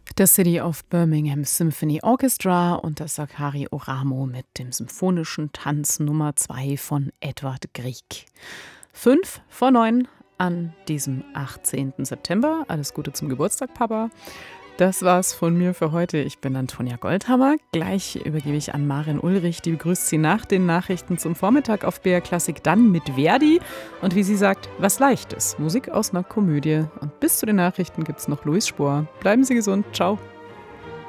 The City of Birmingham Symphony Orchestra und das Sakari Oramo mit dem Symphonischen Tanz Nummer 2 von Edvard Grieg. 5 vor 9 an diesem 18. September. Alles Gute zum Geburtstag, Papa. Das war's von mir für heute. Ich bin Antonia Goldhammer. Gleich übergebe ich an Maren Ulrich. Die begrüßt Sie nach den Nachrichten zum Vormittag auf BR Klassik, dann mit Verdi. Und wie sie sagt, was Leichtes. Musik aus einer Komödie. Und bis zu den Nachrichten gibt's noch Louis Spohr. Bleiben Sie gesund. Ciao.